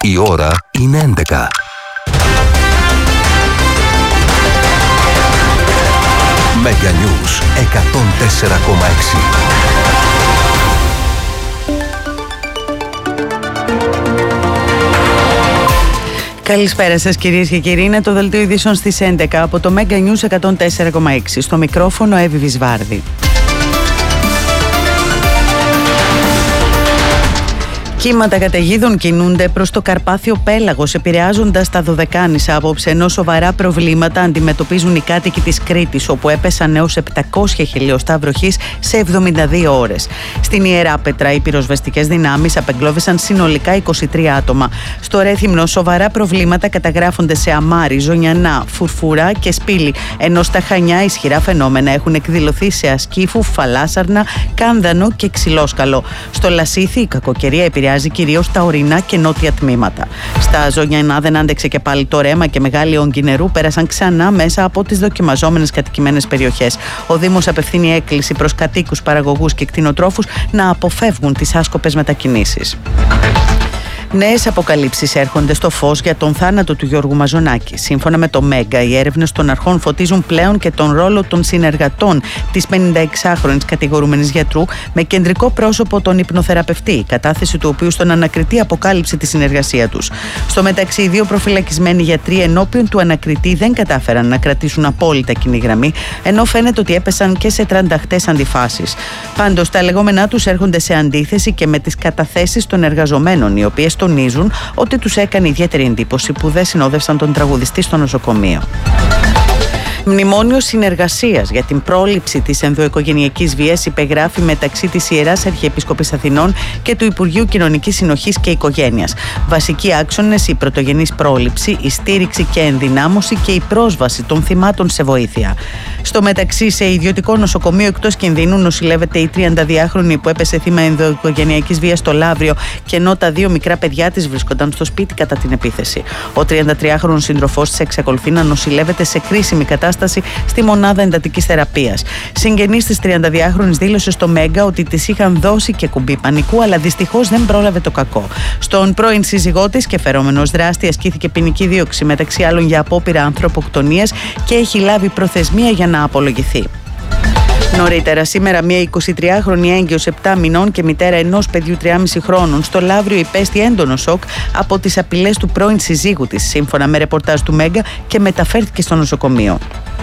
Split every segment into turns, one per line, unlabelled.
Η ώρα είναι 11. Mega News 104,6.
Καλησπέρα σας κυρίες και κύριοι, είναι το δελτίο ειδήσεων στις 11 από το Mega News 104,6. Στο μικρόφωνο Εύη Βυσβάρδη. Κύματα καταιγίδων κινούνται προς το Καρπάθιο Πέλαγος, επηρεάζοντας τα Δωδεκάνησα απόψε, ενώ σοβαρά προβλήματα αντιμετωπίζουν οι κάτοικοι της Κρήτης, όπου έπεσαν έως 700 χιλιοστά βροχής σε 72 ώρες. Στην Ιεράπετρα, οι πυροσβεστικές δυνάμεις απεγκλώβησαν συνολικά 23 άτομα. Στο Ρέθυμνο, σοβαρά προβλήματα καταγράφονται σε Αμάρι, Ζωνιανά, Φουρφουρά και Σπήλη, ενώ στα Χανιά ισχυρά φαινόμενα έχουν εκδηλωθεί σε Ασκήφου, Φαλάσαρνα, Κάνδανο και Ξυλόσκαλο. Στο Λασίθι, η κακοκαιρία επηρεάζει κυρίως τα ορεινά και νότια τμήματα. Στα Ζωνιανά δεν άντεξε και πάλι το ρέμα και μεγάλοι όγκοι νερού πέρασαν ξανά μέσα από τις δοκιμαζόμενες κατοικημένες περιοχές. Ο Δήμος απευθύνει έκκληση προς κατοίκους, παραγωγούς και κτηνοτρόφους να αποφεύγουν τις άσκοπες μετακινήσεις. Νέες αποκαλύψεις έρχονται στο φως για τον θάνατο του Γιώργου Μαζονάκη. Σύμφωνα με το Μέγκα, οι έρευνες των αρχών φωτίζουν πλέον και τον ρόλο των συνεργατών της 56χρονης κατηγορούμενης γιατρού, με κεντρικό πρόσωπο τον υπνοθεραπευτή, η κατάθεση του οποίου στον ανακριτή αποκάλυψε τη συνεργασία τους. Στο μεταξύ, οι δύο προφυλακισμένοι γιατροί ενώπιον του ανακριτή δεν κατάφεραν να κρατήσουν απόλυτα κοινή γραμμή, ενώ φαίνεται ότι έπεσαν και σε τρανταχτές αντιφάσεις. Πάντως, τα λεγόμενά τους έρχονται σε αντίθεση και με τις καταθέσεις των εργαζομένων, οι οποίες τονίζουν ότι τους έκανε ιδιαίτερη εντύπωση που δεν συνόδευσαν τον τραγουδιστή στο νοσοκομείο. Μνημόνιο συνεργασίας για την πρόληψη της ενδοοικογενειακής βίας υπεγράφει μεταξύ της Ιεράς Αρχιεπίσκοπης Αθηνών και του Υπουργείου Κοινωνικής Συνοχής και Οικογένειας. Βασικοί άξονες: η πρωτογενής πρόληψη, η στήριξη και ενδυνάμωση και η πρόσβαση των θυμάτων σε βοήθεια. Στο μεταξύ, σε ιδιωτικό νοσοκομείο εκτός κινδύνου νοσηλεύεται η 32χρονη που έπεσε θύμα ενδοοικογενειακής βίας στο Λαύριο, και ενώ τα δύο μικρά παιδιά της βρίσκονταν στο σπίτι κατά την επίθεση. Ο 33χρονος σύντροφός της εξακολουθεί να νοσηλεύεται σε κρίσιμη κατάσταση στη μονάδα εντατικής θεραπείας. Συγγενής της 32χρονης δήλωσε στο Μέγκα ότι της είχαν δώσει και κουμπί πανικού, αλλά δυστυχώς δεν πρόλαβε το κακό. Στον πρώην σύζυγό της και φερόμενος δράστη ασκήθηκε ποινική δίωξη, μεταξύ άλλων για απόπειρα ανθρωποκτονίας, και έχει λάβει προθεσμία για να απολογηθεί. Νωρίτερα σήμερα, μια 23χρονη έγκυος 7 μηνών και μητέρα ενός παιδιού 3,5 χρόνων στο Λαύριο υπέστη έντονο σοκ από τις απειλές του πρώην συζύγου της, σύμφωνα με ρεπορτάζ του Μέγκα, και μεταφέρθηκε στο νοσοκομείο.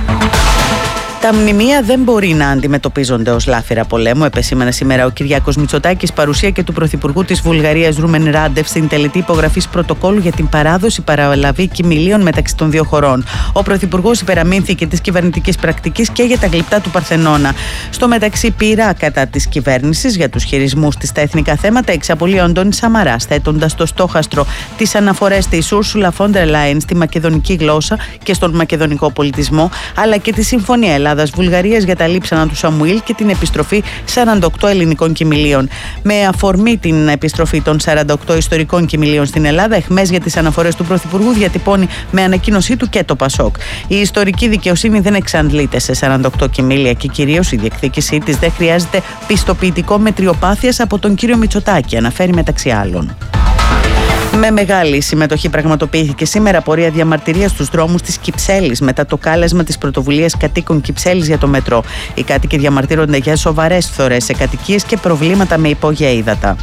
Τα μνημεία δεν μπορεί να αντιμετωπίζονται ως λάφυρα πολέμου, επεσήμανε σήμερα ο Κυριάκος Μητσοτάκης, παρουσία και του Πρωθυπουργού της Βουλγαρίας Ρούμεν Ράντεφ στην τελετή υπογραφής πρωτοκόλλου για την παράδοση παραλαβή κοιμηλίων μεταξύ των δύο χωρών. Ο Πρωθυπουργός υπεραμείνθηκε της κυβερνητικής πρακτικής και για τα γλυπτά του Παρθενώνα. Στο μεταξύ, πειρά κατά της κυβέρνησης για τους χειρισμούς της στα εθνικά θέματα εξαπολύει ο Αντώνης Σαμαράς, θέτοντας στο στόχαστρο τις αναφορές της Ursula von der Leyen στη μακεδονική γλώσσα και στον μακεδονικό πολιτισμό, αλλά και τη Συμφωνία Ελλάδας-Βουλγαρίας για τα λείψανα του Σαμουήλ και την επιστροφή 48 ελληνικών κοιμηλίων. Με αφορμή την επιστροφή των 48 ιστορικών κοιμηλίων στην Ελλάδα, εχμές για τις αναφορές του Πρωθυπουργού διατυπώνει με ανακοίνωσή του και το ΠΑΣΟΚ. Η ιστορική δικαιοσύνη δεν εξαντλείται σε 48 κοιμήλια και κυρίως η διεκδίκησή της δεν χρειάζεται πιστοποιητικό μετριοπάθειας από τον κύριο Μητσοτάκη, αναφέρει μεταξύ άλλων. Με μεγάλη συμμετοχή πραγματοποιήθηκε σήμερα πορεία διαμαρτυρίας στους δρόμους της Κυψέλης μετά το κάλεσμα της πρωτοβουλίας κατοίκων Κυψέλης για το μετρό. Οι κάτοικοι διαμαρτύρονται για σοβαρές φθορές σε κατοικίες και προβλήματα με υπόγεια ύδατα.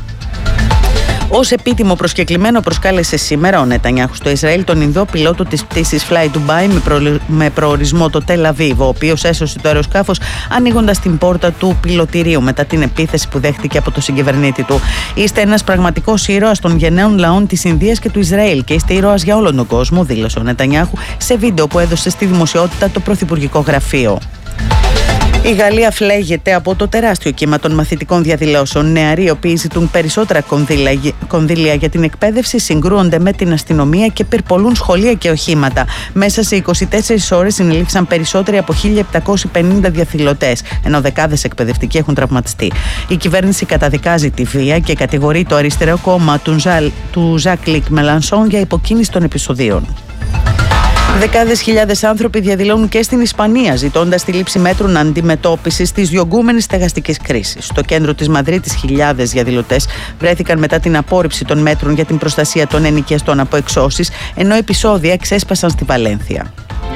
Ως επίτιμο προσκεκλημένο προσκάλεσε σήμερα ο Νετανιάχου στο Ισραήλ τον Ινδό πιλότο της πτήσης Fly Dubai με προορισμό το Τελ Αβίβ, ο οποίος έσωσε το αεροσκάφος ανοίγοντας την πόρτα του πιλωτηρίου μετά την επίθεση που δέχτηκε από το συγκυβερνήτη του. Είστε ένας πραγματικός ήρωας των γενναίων λαών της Ινδίας και του Ισραήλ και είστε ήρωας για όλον τον κόσμο, δήλωσε ο Νετανιάχου σε βίντεο που έδωσε στη δημοσιότητα το Πρωθυπουργικό Γραφείο. Η Γαλλία φλέγεται από το τεράστιο κύμα των μαθητικών διαδηλώσεων. Νεαροί, οι οποίοι ζητούν περισσότερα κονδύλια για την εκπαίδευση, συγκρούονται με την αστυνομία και πυρπολούν σχολεία και οχήματα. Μέσα σε 24 ώρες συνελήφθησαν περισσότεροι από 1.750 διαδηλωτές, ενώ δεκάδες εκπαιδευτικοί έχουν τραυματιστεί. Η κυβέρνηση καταδικάζει τη βία και κατηγορεί το αριστερό κόμμα του Ζακ Λικ Μελανσόν για υποκίνηση των επεισοδίων. Δεκάδες χιλιάδες άνθρωποι διαδηλώνουν και στην Ισπανία, ζητώντας τη λήψη μέτρων αντιμετώπισης της διωγγούμενης στεγαστικής κρίσης. Στο κέντρο της Μαδρίτης, χιλιάδες διαδηλωτές βρέθηκαν μετά την απόρριψη των μέτρων για την προστασία των ενοικιαστών από εξώσεις, ενώ επεισόδια ξέσπασαν στη Βαλένθια.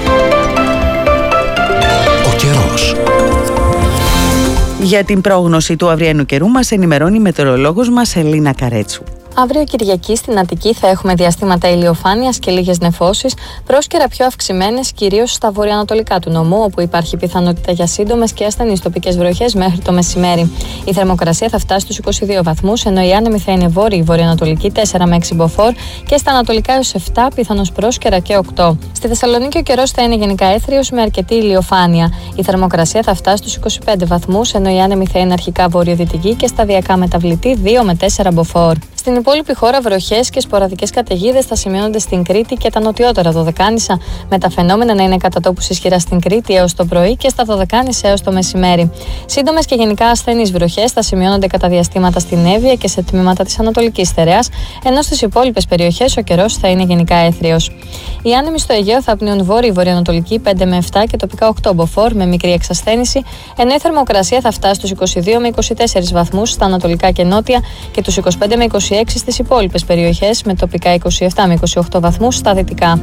Ο καιρός.
Για την πρόγνωση του αυριανού καιρού μας ενημερώνει η μετεωρολόγος μας Ελίνα Καρέτσου.
Αύριο Κυριακή στην Αττική θα έχουμε διαστήματα ηλιοφάνειας και λίγες νεφώσεις, πρόσκαιρα πιο αυξημένες κυρίως στα βορειοανατολικά του νομού, όπου υπάρχει πιθανότητα για σύντομες και ασθενείς τοπικές βροχές μέχρι το μεσημέρι. Η θερμοκρασία θα φτάσει στους 22 βαθμούς, ενώ η άνεμη θα είναι βόρειο-βορειοανατολική 4 με 6 μποφόρ και στα ανατολικά έως 7, πιθανώς πρόσκαιρα και 8. Στη Θεσσαλονίκη ο καιρός θα είναι γενικά έθριος με αρκετή ηλιοφάνεια. Η θερμοκρασία θα φτάσει στους 25 βαθμούς, ενώ η άνεμη θα είναι αρχικά βορειοδυτική και σταδιακά μεταβλητή 2 με 4 μποφόρ. Στην υπόλοιπη χώρα, βροχές και σποραδικές καταιγίδες θα σημειώνονται στην Κρήτη και τα νοτιότερα Δωδεκάνησα, με τα φαινόμενα να είναι κατά τόπους ισχυρά στην Κρήτη έως το πρωί και στα Δωδεκάνησα έως το μεσημέρι. Σύντομες και γενικά ασθενείς βροχές θα σημειώνονται κατά διαστήματα στην Εύβοια και σε τμήματα της Ανατολικής Στερεάς, ενώ στις υπόλοιπες περιοχές ο καιρός θα είναι γενικά έθριος. Οι άνεμοι στο Αιγαίο θα πνέουν βόρειο-βορειοανατολική 5 με 7 και τοπικά 8 μποφόρ με μικρή εξασθένηση, ενώ η θερμοκρασία θα φτάσει στους 22 με 24 βαθμούς στα ανατολικά και νότια και τους 25 με 26 στις υπόλοιπες περιοχές, με τοπικά 27 με 28 βαθμούς στα δυτικά.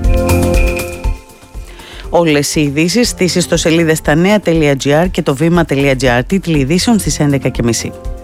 Όλες οι ειδήσεις στις ιστοσελίδες stanea.gr και το vima.gr, τίτλοι ειδήσεων στις 11:30.